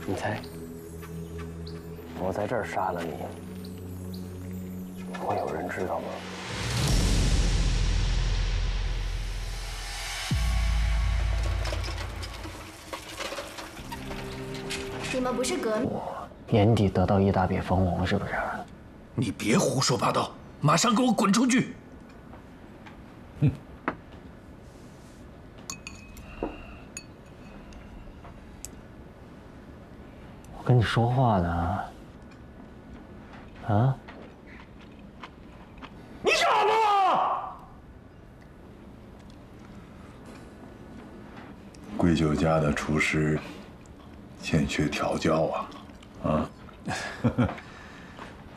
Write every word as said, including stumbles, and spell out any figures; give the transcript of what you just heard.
你猜，我在这儿杀了你，会有人知道吗？ 你们不是革命？ 年底得到一大笔分红，是不是？ 你别胡说八道，马上给我滚出去！ 哼。 跟你说话呢，啊？你傻吗？ 贵酒家的厨师欠缺调教啊，啊！